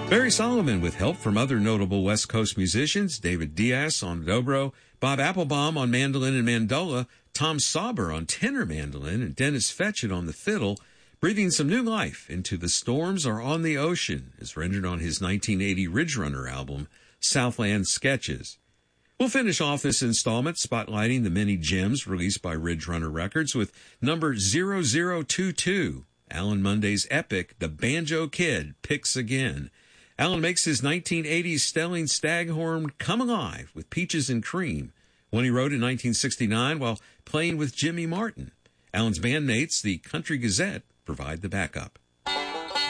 Barry Solomon with help from other notable West Coast musicians, David Diaz on dobro, Bob Applebaum on mandolin and mandola, Tom Sauber on tenor mandolin, and Dennis Fetchit on the fiddle, breathing some new life into The Storms Are on the Ocean, as rendered on his 1980 Ridge Runner album, Southland Sketches. We'll finish off this installment spotlighting the many gems released by Ridge Runner Records with number 0022, Alan Munday's epic, The Banjo Kid Picks Again. Alan makes his 1980s Stelling Staghorn come alive with Peaches and Cream, one he wrote in 1969 while playing with Jimmy Martin. Alan's bandmates, the Country Gazette, provide the backup.